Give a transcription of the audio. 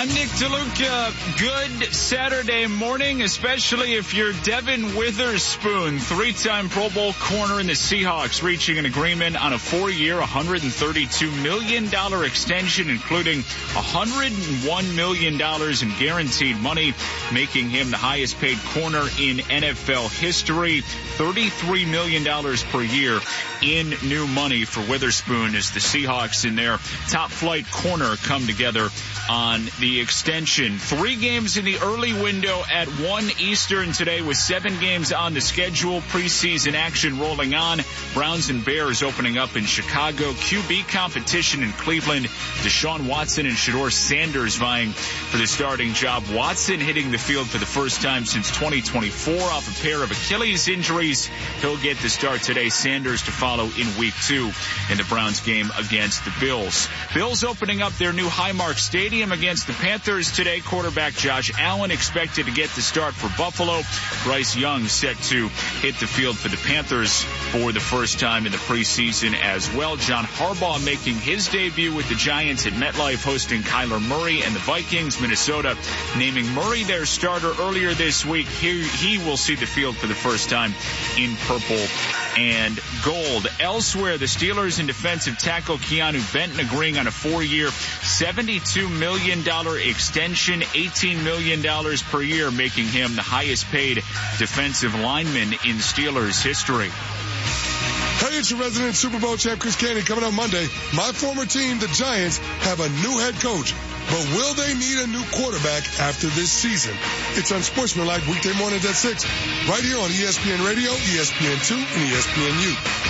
I'm Nick DeLuca. Good Saturday morning, especially if you're Devin Witherspoon, three-time Pro Bowl corner in the Seahawks, reaching an agreement on a 4-year, $132 million extension, including $101 million in guaranteed money, making him the highest paid corner in NFL history. $33 million per year in new money for Witherspoon as the Seahawks in their top flight corner come together on the extension. 3 games in the early window at 1 Eastern today with 7 games on the schedule. Preseason action rolling on. Browns and Bears opening up in Chicago. QB competition in Cleveland. Deshaun Watson and Shedeur Sanders vying for the starting job. Watson hitting the field for the first time since 2024 off a pair of Achilles injuries. He'll get the start today. Sanders to follow in week 2 in the Browns game against the Bills. Bills opening up their new Highmark Stadium against the Panthers today. Quarterback Josh Allen expected to get the start for Buffalo. Bryce Young set to hit the field for the Panthers for the first time in the preseason as well. John Harbaugh making his debut with the Giants at MetLife, hosting Kyler Murray and the Vikings. Minnesota naming Murray their starter earlier this week. He will see the field for the first time in purple and gold. Elsewhere, the Steelers and defensive tackle Keanu Benton agreeing on a 4-year, $72 million extension, $18 million per year, making him the highest paid defensive lineman in Steelers history. Hey, it's your resident Super Bowl champ, Chris Candy, coming up Monday. My former team, the Giants, have a new head coach. But will they need a new quarterback after this season? It's Unsportsmanlike weekday mornings at 6, right here on ESPN Radio, ESPN2, and ESPNU.